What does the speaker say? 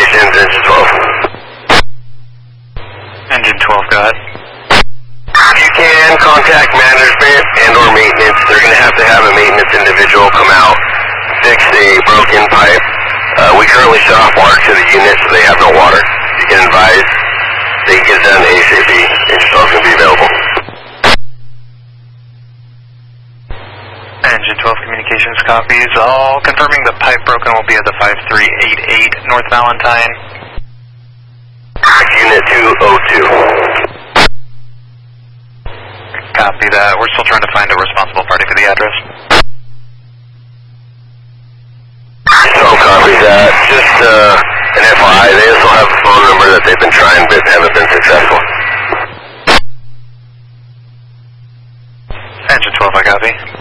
communications, engine 12. Engine 12, go ahead. You can contact management and or maintenance. They're going to have a maintenance individual come out, fix a broken pipe. We currently shut off water to the unit, so they have no water. You can advise they can get it done ASAP. Engine 12 can be available. Engine 12 communications copies. All confirming the pipe broken will be at the 5388 North Valentine. Unit 202. Copy that. We're still trying to find a responsible party for the address. So copy that. Just an FYI, they also have a phone number that they've been trying but haven't been successful. Engine 12, I copy.